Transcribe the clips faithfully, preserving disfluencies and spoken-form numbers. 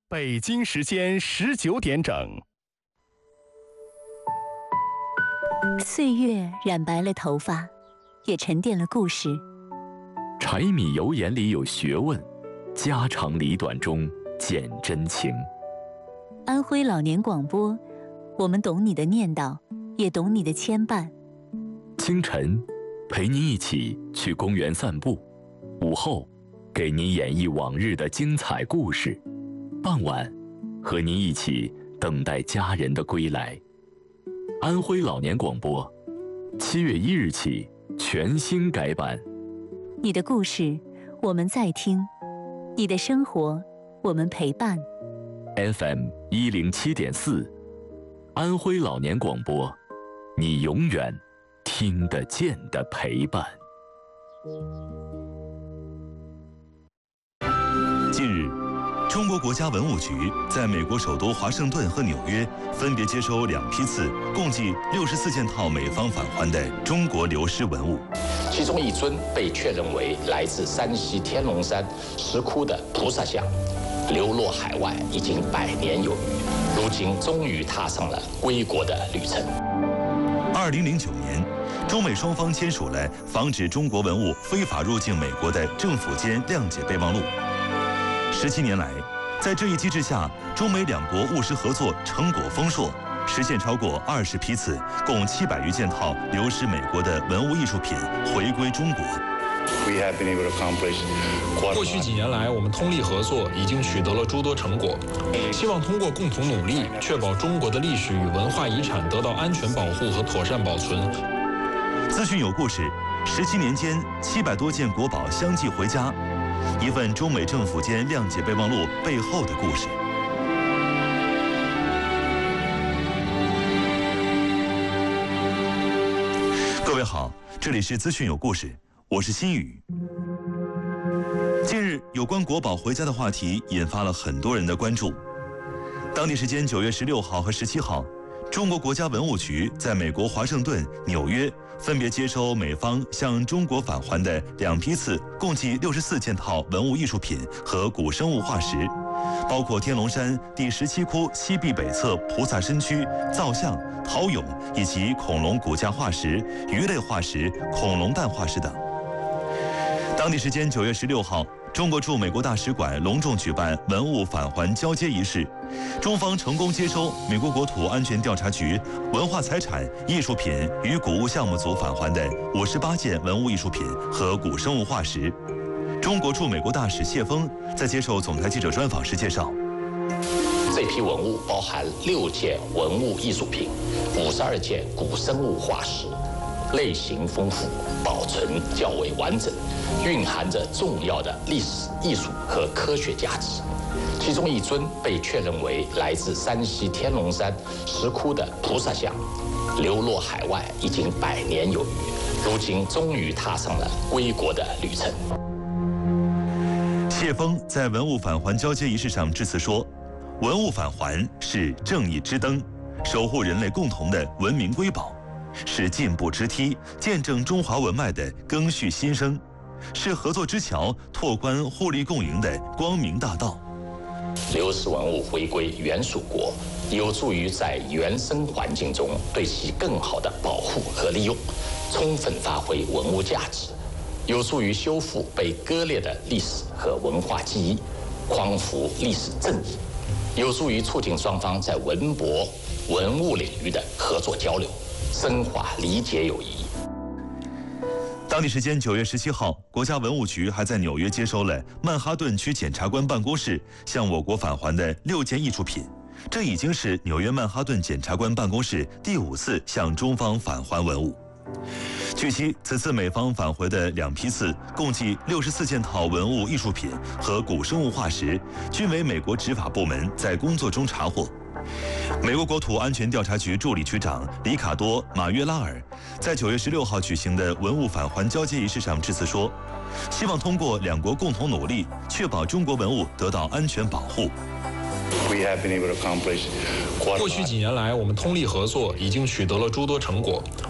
北京时间十九点整。 岁月染白了头发，也沉淀了故事。 柴米油盐里有学问，家长里短中见真情。 安徽老年广播，我们懂你的念叨，也懂你的牵绊。 清晨，陪您一起去公园散步；午后，给您演绎往日的精彩故事；傍晚，和您一起等待家人的归来。安徽老年广播，七月一日起全新改版。 你的故事，我们在听；你的生活，我们陪伴。 F M 一零七点四，安徽老年广播，你永远听得见的陪伴。 近日，中国国家文物局在美国首都华盛顿和纽约分别接收两批次，共计六十四件套美方返还的中国流失文物。 其中一尊被确认为来自山西天龙山石窟的菩萨像，流落海外已经百年有余，如今终于踏上了归国的旅程。 二零零九年，中美双方签署了防止中国文物非法入境美国的政府间谅解备忘录。十七年来，在这一机制下，中美两国务实合作成果丰硕，实现超过二十批次，共七百余件套流失美国的文物艺术品回归中国。 过去几年来，我们通力合作，已经取得了诸多成果。希望通过共同努力，确保中国的历史与文化遗产得到安全保护和妥善保存。 资讯有故事，十七年间七百多件国宝相继回家，一份中美政府间谅解备忘录背后的故事。各位好，这里是资讯有故事，我是新宇。近日，有关国宝回家的话题引发了很多人的关注。当地时间九月十六号和十七号，中国国家文物局在美国华盛顿、纽约分别接收美方向中国返还的两批次，共计六十四件套文物艺术品和古生物化石，包括天龙山第十七窟西壁北侧菩萨身躯、造像、陶俑以及恐龙骨架化石、鱼类化石、恐龙蛋化石等。当地时间九月十六号，中国驻美国大使馆隆重举办文物返还交接仪式，中方成功接收美国国土安全调查局文化财产、艺术品与古物项目组返还的五十八件文物艺术品和古生物化石。中国驻美国大使谢锋在接受总台记者专访时介绍， 这批文物包含六件文物艺术品、五十二件古生物化石，类型丰富，保存较为完整，蕴含着重要的历史、艺术和科学价值。其中一尊被确认为来自山西天龙山石窟的菩萨像，流落海外已经百年有余，如今终于踏上了归国的旅程。 谢锋在文物返还交接仪式上致辞说，文物返还是正义之灯，守护人类共同的文明瑰宝，是进步之梯，见证中华文脉的更续新生，是合作之桥，拓宽互利共赢的光明大道。 流失文物回归原属国，有助于在原生环境中对其更好的保护和利用，充分发挥文物价值，有助于修复被割裂的历史和文化记忆，匡扶历史正义，有助于促进双方在文博、文物领域的合作交流，深化理解友谊。 当地时间九月十七号，国家文物局还在纽约接收了曼哈顿区检察官办公室向我国返还的六件艺术品，这已经是纽约曼哈顿检察官办公室第五次向中方返还文物。据悉，此次美方返回的两批次，共计六十四件套文物艺术品和古生物化石，均为美国执法部门在工作中查获。美国国土安全调查局助理局长里卡多·马约拉尔在九月十六号举行的文物返还交接仪式上致辞说，希望通过两国共同努力，确保中国文物得到安全保护。 过去几年来，我们通力合作，已经取得了诸多成果。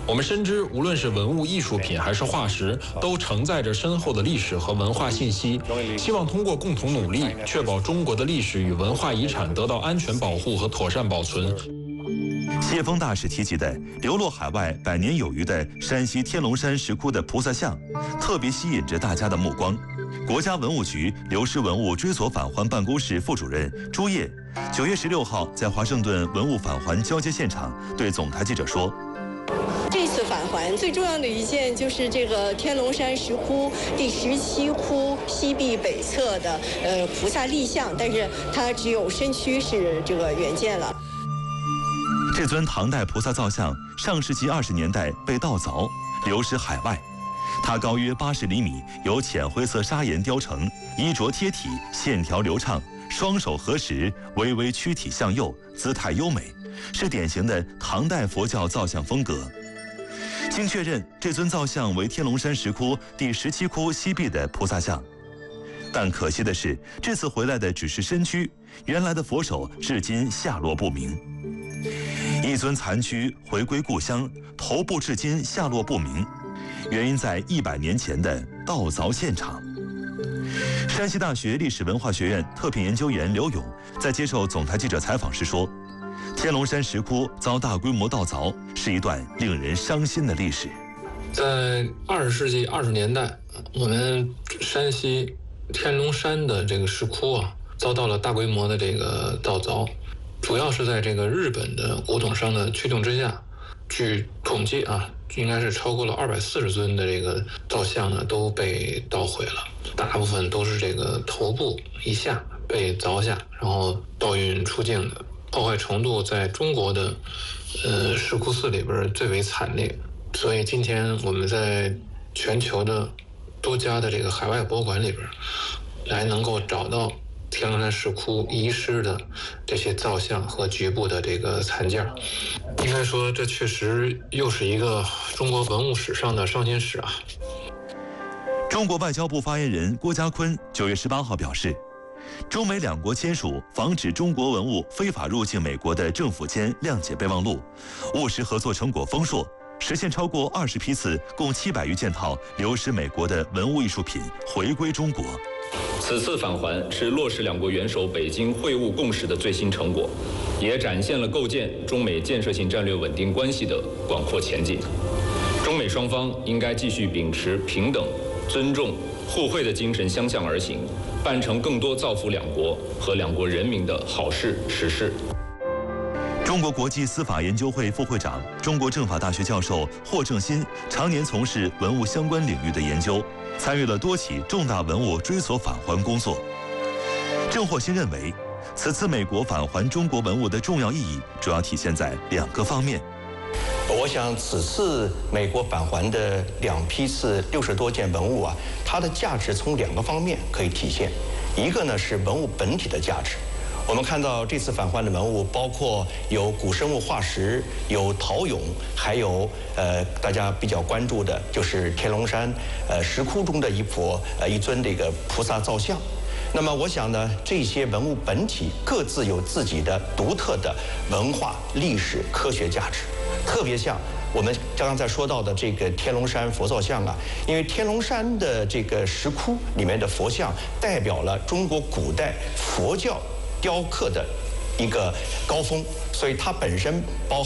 我们深知，无论是文物艺术品还是化石，都承载着深厚的历史和文化信息。希望通过共同努力，确保中国的历史与文化遗产得到安全保护和妥善保存。 谢峰大使提及的流落海外百年有余的山西天龙山石窟的菩萨像，特别吸引着大家的目光。国家文物局流失文物追索返还办公室副主任朱烨，九月十六号在华盛顿文物返还交接现场对总台记者说。 这次返还最重要的一件就是这个天龙山石窟第十七窟西壁北侧的呃菩萨立像，但是它只有身躯是这个原件了。 这尊唐代菩萨造像上世纪二十年代被盗凿，流失海外。它高约八十厘米，由浅灰色砂岩雕成，衣着贴体，线条流畅，双手合十，微微躯体向右，姿态优美，是典型的唐代佛教造像风格。经确认，这尊造像为天龙山石窟第十七窟西壁的菩萨像。但可惜的是，这次回来的只是身躯，原来的佛手至今下落不明。一尊残躯回归故乡，头部至今下落不明，原因在一百年前的盗凿现场。山西大学历史文化学院特聘研究员刘勇在接受总台记者采访时说，天龙山石窟遭大规模盗凿是一段令人伤心的历史。 在二十世纪二十年代，我们山西天龙山的这个石窟啊，遭到了大规模的这个盗凿，主要是在这个日本的古董商的驱动之下，据统计啊，应该是超过了二百四十尊的这个造像呢都被盗毁了，大部分都是这个头部以下被凿下，然后盗运出境的。破坏程度在中国的呃石窟寺里边最为惨烈，所以今天我们在全球的多家的这个海外博物馆里边，来能够找到天龙山石窟遗失的这些造像和局部的这个残件，应该说这确实又是一个中国文物史上的伤心事啊。 中国外交部发言人郭家坤九月十八号表示，中美两国签署防止中国文物非法入境美国的政府间谅解备忘录，务实合作成果丰硕，实现超过二十批次，共七百余件套流失美国的文物艺术品回归中国。 此次返还是落实两国元首北京会晤共识的最新成果，也展现了构建中美建设性战略稳定关系的广阔前景。中美双方应该继续秉持平等、尊重、互惠的精神相向而行，办成更多造福两国和两国人民的好事实事。 中国国际司法研究会副会长、中国政法大学教授霍正新常年从事文物相关领域的研究，参与了多起重大文物追索返还工作。郑霍新认为，此次美国返还中国文物的重要意义主要体现在两个方面。 我想此次美国返还的两批次六十多件文物啊，它的价值从两个方面可以体现，一个呢是文物本体的价值。我们看到这次返还的文物包括有古生物化石，有陶俑，还有呃大家比较关注的就是天龙山呃石窟中的一佛呃一尊这个菩萨造像。那么我想呢，这些文物本体各自有自己的独特的文化、历史、科学价值。特别像我们刚刚在说到的这个天龙山佛造像啊，因为天龙山的这个石窟里面的佛像代表了中国古代佛教雕刻的一个高峰，所以它本身包含